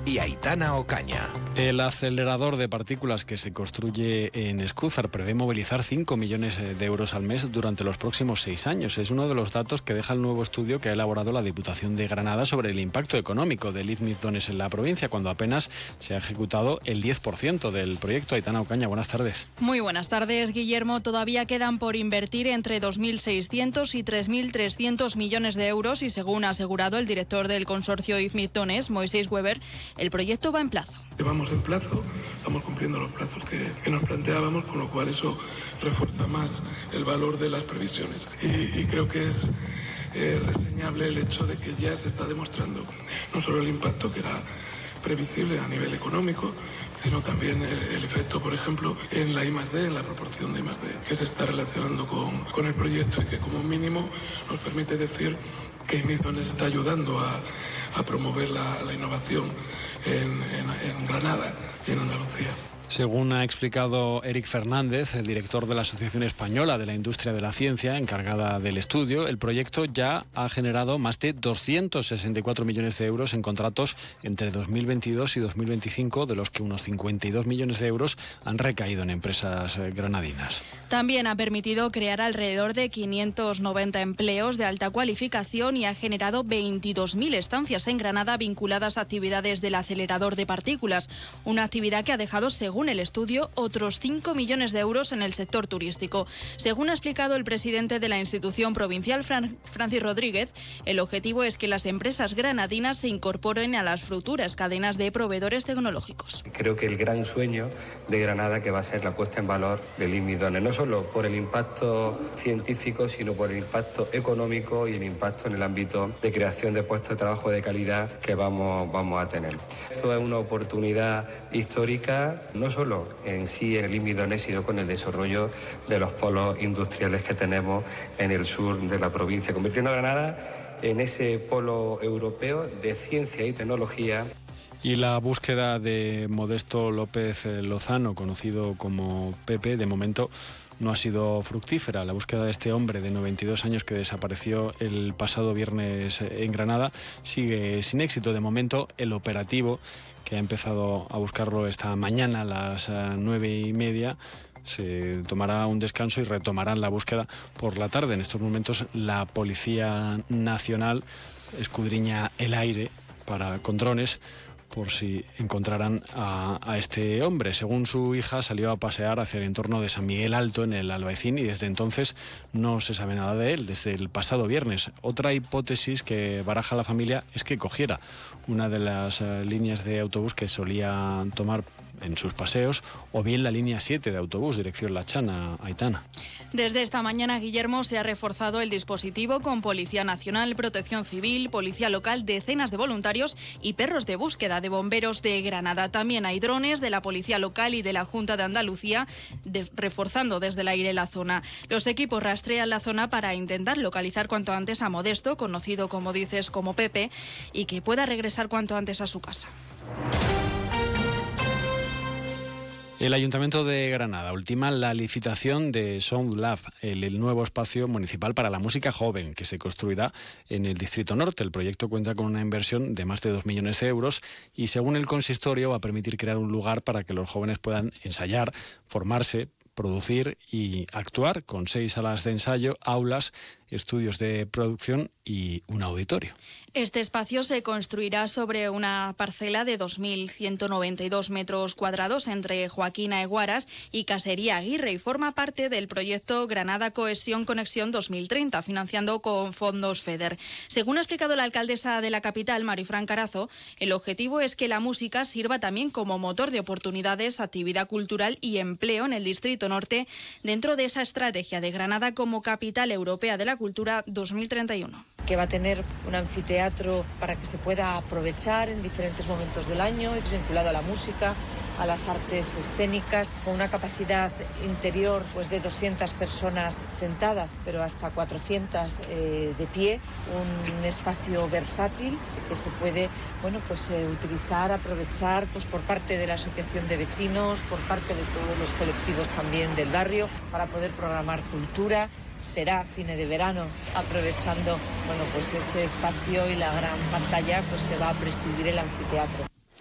y Aitana Ocaña. El acelerador de partículas que se construye en Escúzar prevé movilizar 5 millones de euros al mes durante los próximos 6 años. Es uno de los datos que deja el nuevo estudio que ha elaborado la Diputación de Granada sobre el impacto económico del Izmizdones en la provincia, cuando apenas se ha ejecutado el 10% del proyecto. Aitana Ocaña, buenas tardes. Muy buenas tardes, Guillermo. Todavía quedan por invertir entre 2.600 y 3.300 millones de euros y, según ha asegurado el director del consorcio Izmizdones, Moisés Weber, el proyecto va en plazo. Vamos en plazo, vamos cumpliendo los plazos que nos planteábamos, con lo cual eso refuerza más el valor de las previsiones. Y creo que es reseñable el hecho de que ya se está demostrando no solo el impacto que era previsible a nivel económico, sino también el efecto, por ejemplo, en la I+D, en la proporción de I+D que se está relacionando con el proyecto, y que como mínimo nos permite decir que Izmizdones está ayudando a promover la innovación en Granada y en Andalucía. Según ha explicado Eric Fernández, el director de la Asociación Española de la Industria de la Ciencia, encargada del estudio, el proyecto ya ha generado más de 264 millones de euros en contratos entre 2022 y 2025, de los que unos 52 millones de euros han recaído en empresas granadinas. También ha permitido crear alrededor de 590 empleos de alta cualificación y ha generado 22.000 estancias en Granada vinculadas a actividades del acelerador de partículas, una actividad que ha dejado, según el estudio, otros 5 millones de euros en el sector turístico. Según ha explicado el presidente de la institución provincial, Francis Rodríguez, el objetivo es que las empresas granadinas se incorporen a las futuras cadenas de proveedores tecnológicos. Creo que el gran sueño de Granada que va a ser la puesta en valor del Izmizdones, no solo por el impacto científico, sino por el impacto económico y el impacto en el ámbito de creación de puestos de trabajo de calidad que vamos a tener. Esto es una oportunidad histórica, no solo en sí en el Izmizdones, sino con el desarrollo de los polos industriales que tenemos en el sur de la provincia, convirtiendo a Granada en ese polo europeo de ciencia y tecnología. Y la búsqueda de Modesto López Lozano, conocido como Pepe, de momento no ha sido fructífera. La búsqueda de este hombre de 92 años que desapareció el pasado viernes en Granada sigue sin éxito. De momento, el operativo, que ha empezado a buscarlo esta mañana a las 9:30, se tomará un descanso y retomarán la búsqueda por la tarde. En estos momentos la Policía Nacional escudriña el aire con drones por si encontraran a este hombre. Según su hija, salió a pasear hacia el entorno de San Miguel Alto, en el Albaicín, y desde entonces no se sabe nada de él, desde el pasado viernes. Otra hipótesis que baraja la familia es que cogiera una de las líneas de autobús que solía tomar en sus paseos, o bien la línea 7 de autobús, dirección La Chana. Aitana. Desde esta mañana, Guillermo, se ha reforzado el dispositivo con Policía Nacional, Protección Civil, Policía Local, decenas de voluntarios y perros de búsqueda de bomberos de Granada. También hay drones de la Policía Local y de la Junta de Andalucía reforzando desde el aire la zona. Los equipos rastrean la zona para intentar localizar cuanto antes a Modesto, conocido, como dices, como Pepe, y que pueda regresar cuanto antes a su casa. El Ayuntamiento de Granada ultima la licitación de Sound Lab, el nuevo espacio municipal para la música joven que se construirá en el Distrito Norte. El proyecto cuenta con una inversión de más de 2 millones de euros y, según el consistorio, va a permitir crear un lugar para que los jóvenes puedan ensayar, formarse, producir y actuar, con 6 salas de ensayo, aulas, estudios de producción y un auditorio. Este espacio se construirá sobre una parcela de 2.192 metros cuadrados entre Joaquín Aguaras y Casería Aguirre y forma parte del proyecto Granada Cohesión Conexión 2030, financiando con fondos FEDER. Según ha explicado la alcaldesa de la capital, Marifran Carazo, el objetivo es que la música sirva también como motor de oportunidades, actividad cultural y empleo en el Distrito Norte, dentro de esa estrategia de Granada como capital europea de la cultura 2031. Que va a tener un anfiteatro para que se pueda aprovechar en diferentes momentos del año, es vinculado a la música, a las artes escénicas, con una capacidad interior pues de 200 personas sentadas, pero hasta 400 de pie, un espacio versátil que se puede utilizar, aprovechar por parte de la asociación de vecinos, por parte de todos los colectivos también del barrio, para poder programar cultura. Será fines de verano, aprovechando ese espacio y la gran pantalla que va a presidir el anfiteatro.